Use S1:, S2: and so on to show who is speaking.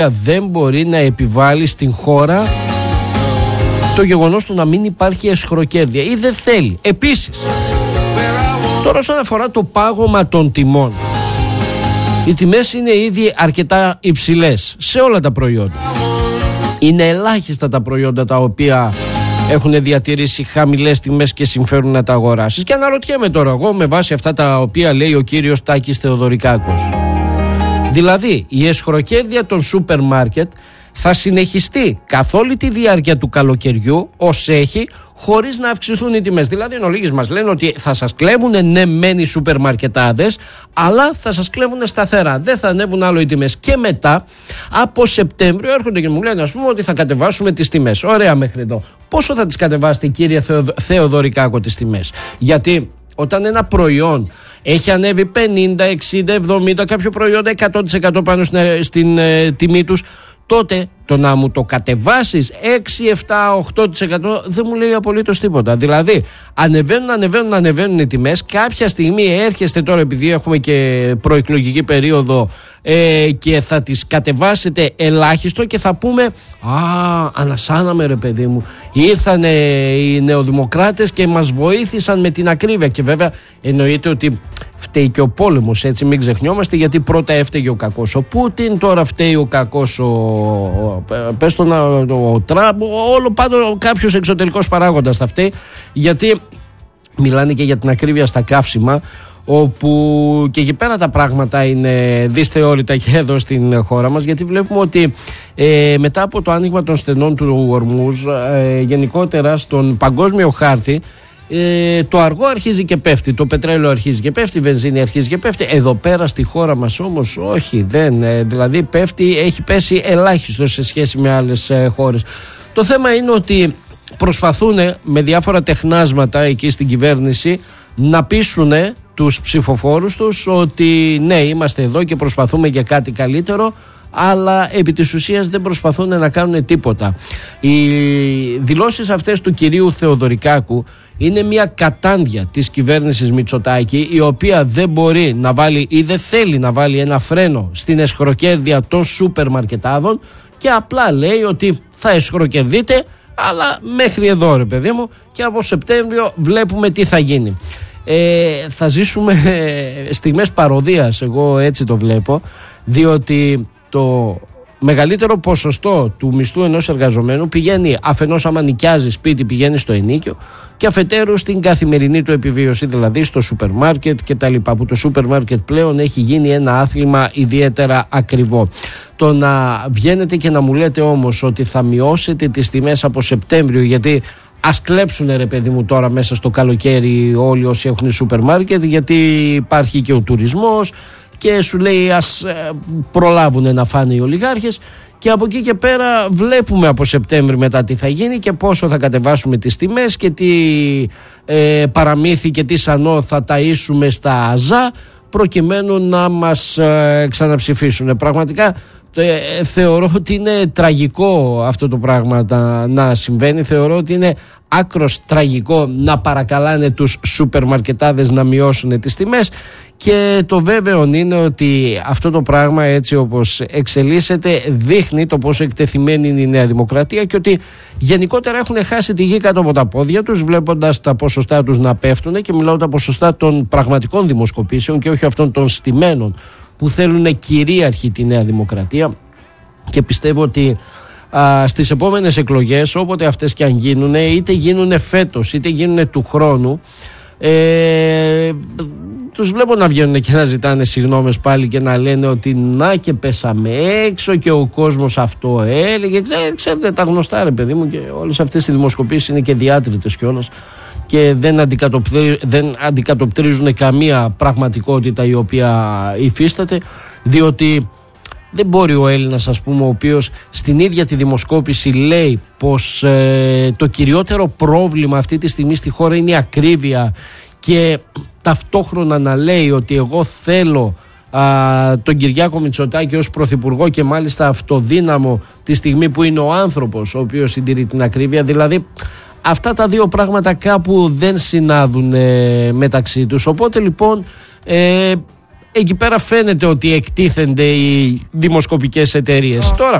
S1: δεν μπορεί να επιβάλλει στην χώρα το γεγονός του να μην υπάρχει εσχροκέρδεια ή δεν θέλει. Επίσης, τώρα όσον αφορά το πάγωμα των τιμών, οι τιμές είναι ήδη αρκετά υψηλές σε όλα τα προϊόντα. Είναι ελάχιστα τα προϊόντα τα οποία έχουν διατηρήσει χαμηλές τιμές και συμφέρουν να τα αγοράσεις. Και αναρωτιέμαι τώρα εγώ, με βάση αυτά τα οποία λέει ο κύριος Τάκης Θεοδωρικάκος, δηλαδή η εσχροκέρδεια των σούπερ μάρκετ θα συνεχιστεί καθ' όλη τη διάρκεια του καλοκαιριού ως έχει, χωρίς να αυξηθούν οι τιμές. Δηλαδή εν ολίγης μας λένε ότι θα σας κλέβουνε ναι μεν οι σούπερ μαρκετάδες, αλλά θα σας κλέβουνε σταθερά, δεν θα ανέβουν άλλο οι τιμές. Και μετά από Σεπτέμβριο έρχονται και μου λένε, ας πούμε, ότι θα κατεβάσουμε τις τιμές. Ωραία μέχρι εδώ. Πόσο θα τις κατεβάσετε, κύριε Θεοδωρικάκο, τις τιμές? Γιατί όταν ένα προϊόν έχει ανέβει 50, 60, 70, κάποιο προϊόντα 100% πάνω στην τιμή τους, τότε το να μου το κατεβάσεις 6, 7, 8% δεν μου λέει απολύτως τίποτα. Δηλαδή ανεβαίνουν οι τιμές. Κάποια στιγμή έρχεστε τώρα, επειδή έχουμε και προεκλογική περίοδο, και θα τις κατεβάσετε ελάχιστο και θα πούμε ανασάναμε ρε παιδί μου, ήρθανε οι νεοδημοκράτες και μας βοήθησαν με την ακρίβεια. Και βέβαια εννοείται ότι φταίει και ο πόλεμος, έτσι μην ξεχνιόμαστε, γιατί πρώτα έφταιγε ο κακός ο Πούτιν, τώρα φταίει ο κακός ο Τραμπ, όλο πάντο κάποιος εξωτερικός παράγοντας θα φταίει, γιατί μιλάνε και για την ακρίβεια στα καύσιμα, όπου και εκεί πέρα τα πράγματα είναι δυσθεώρητα και εδώ στην χώρα μας, γιατί βλέπουμε ότι μετά από το άνοιγμα των στενών του Ορμούζ, γενικότερα στον παγκόσμιο χάρτη, το αργό αρχίζει και πέφτει, το πετρέλαιο αρχίζει και πέφτει, η βενζίνη αρχίζει και πέφτει. Εδώ πέρα στη χώρα μας όμως όχι, δεν, δηλαδή έχει πέσει ελάχιστο σε σχέση με άλλες χώρες. Το θέμα είναι ότι προσπαθούν με διάφορα τεχνάσματα εκεί στην κυβέρνηση να πείσουν τους ψηφοφόρους τους ότι ναι, είμαστε εδώ και προσπαθούμε για κάτι καλύτερο, αλλά επί της ουσίας δεν προσπαθούν να κάνουν τίποτα. Οι δηλώσεις αυτές του κυρίου Θεοδωρικάκου είναι μια κατάντια της κυβέρνησης Μητσοτάκη, η οποία δεν μπορεί να βάλει ή δεν θέλει να βάλει ένα φρένο στην εσχροκέρδεια των σούπερ μαρκετάδων, και απλά λέει ότι θα εσχροκερδείτε, αλλά μέχρι εδώ ρε παιδί μου, και από Σεπτέμβριο βλέπουμε τι θα γίνει. Θα ζήσουμε στιγμές παροδίας, εγώ έτσι το βλέπω, διότι το μεγαλύτερο ποσοστό του μισθού ενός εργαζομένου πηγαίνει αφενός, άμα νοικιάζει σπίτι, πηγαίνει στο ενοίκιο, και αφετέρου στην καθημερινή του επιβίωση, δηλαδή στο σούπερ μάρκετ και τα λοιπά, που το σούπερ μάρκετ πλέον έχει γίνει ένα άθλημα ιδιαίτερα ακριβό. Το να βγαίνετε και να μου λέτε όμως ότι θα μειώσετε τις τιμές από Σεπτέμβριο, γιατί ας κλέψουνε ρε παιδί μου τώρα μέσα στο καλοκαίρι όλοι όσοι έχουν σούπερ μάρκετ, γιατί υπάρχει και ο τουρισμός και σου λέει ας προλάβουν να φάνε οι ολιγάρχες, και από εκεί και πέρα βλέπουμε από Σεπτέμβρη μετά τι θα γίνει και πόσο θα κατεβάσουμε τις τιμές και τι παραμύθι και τι σανό θα ταΐσουμε στα ΑΖΑ προκειμένου να μας ξαναψηφίσουν. Πραγματικά θεωρώ ότι είναι τραγικό αυτό το πράγμα να συμβαίνει. Θεωρώ ότι είναι άκρος τραγικό να παρακαλάνε τους σούπερ μαρκετάδες να μειώσουν τις τιμές, και το βέβαιο είναι ότι αυτό το πράγμα, έτσι όπως εξελίσσεται, δείχνει το πόσο εκτεθειμένη είναι η Νέα Δημοκρατία και ότι γενικότερα έχουν χάσει τη γη κάτω από τα πόδια τους, βλέποντας τα ποσοστά τους να πέφτουν, και μιλάω τα ποσοστά των πραγματικών δημοσκοπήσεων και όχι αυτών των στημένων που θέλουν κυρίαρχη τη Νέα Δημοκρατία. Και πιστεύω ότι στις επόμενες εκλογές, όποτε αυτές και αν γίνουν, είτε γίνουν φέτος είτε γίνουν του χρόνου, τους βλέπω να βγαίνουν και να ζητάνε συγγνώμες πάλι και να λένε ότι να και πέσαμε έξω και ο κόσμος αυτό έλεγε. Ξέρετε τα γνωστά ρε παιδί μου, και όλες αυτές οι δημοσκοπήσεις είναι και διάτριτες κιόλας και δεν αντικατοπτρίζουν καμία πραγματικότητα η οποία υφίσταται, διότι δεν μπορεί ο Έλληνας, ας πούμε, ο οποίος στην ίδια τη δημοσκόπηση λέει πως το κυριότερο πρόβλημα αυτή τη στιγμή στη χώρα είναι η ακρίβεια, και ταυτόχρονα να λέει ότι εγώ θέλω τον Κυριάκο Μητσοτάκη ως πρωθυπουργό, και μάλιστα αυτοδύναμο τη στιγμή που είναι ο άνθρωπος ο οποίος συντηρεί την ακρίβεια. Δηλαδή αυτά τα δύο πράγματα κάπου δεν συνάδουν μεταξύ τους. Οπότε λοιπόν εκεί πέρα φαίνεται ότι εκτίθενται οι δημοσκοπικές εταιρείες. Τώρα